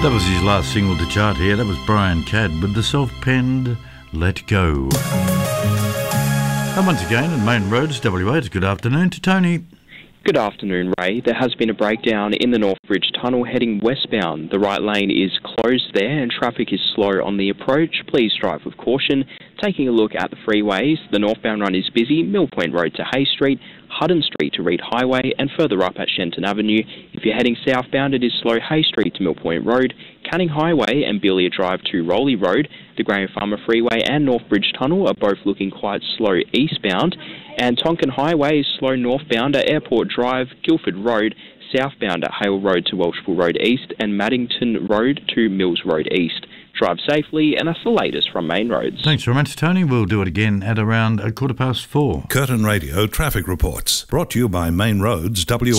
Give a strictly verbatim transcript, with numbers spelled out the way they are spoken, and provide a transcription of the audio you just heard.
That was his last single to chart here. That was Brian Cadd with the self-penned Let Go. And once again, in Main Roads, W A, it's good afternoon to Tony. Good afternoon, Ray. There has been a breakdown in the Northbridge Tunnel heading westbound. The right lane is closed there and traffic is slow on the approach. Please drive with caution. Taking a look at the freeways, the northbound run is busy, Mill Point Road to Hay Street, Hutton Street to Reed Highway, and further up at Shenton Avenue. If you're heading southbound, it is slow Hay Street to Mill Point Road, Canning Highway and Belia Drive to Rowley Road. The Graham Farmer Freeway and Northbridge Tunnel are both looking quite slow eastbound, and Tonkin Highway is slow northbound at Airport Drive, Guildford Road, southbound at Hale Road to Welshpool Road East, and Maddington Road to Mills Road East. Drive safely, and that's the latest from Main Roads. Thanks very much, Tony. We'll do it again at around a quarter past four. Curtin Radio Traffic Reports, brought to you by Main Roads W A.